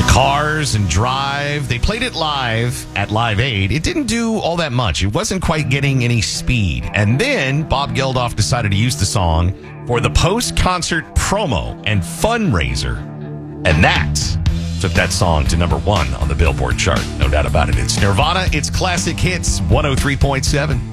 The Cars and Drive. They played it live at Live Aid. It didn't do all that much. It wasn't quite getting any speed. And then Bob Geldof decided to use the song for the post-concert promo and fundraiser. And that took that song to number 1 on the Billboard chart. No doubt about it. It's Nirvana. It's Classic Hits 103.7.